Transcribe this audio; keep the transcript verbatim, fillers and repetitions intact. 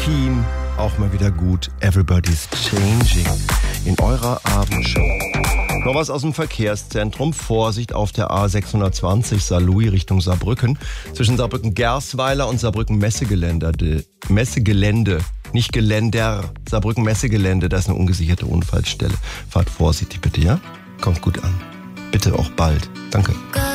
Keane, auch mal wieder gut. Everybody's Changing in eurer Abendshow. Noch was aus dem Verkehrszentrum. Vorsicht auf der A sechshundertzwanzig Saarlouis Richtung Saarbrücken. Zwischen Saarbrücken-Gersweiler und Saarbrücken-Messegelände. Messegelände, nicht Geländer. Saarbrücken-Messegelände, da ist eine ungesicherte Unfallstelle. Fahrt vorsichtig bitte, ja? Kommt gut an. Bitte auch bald. Danke.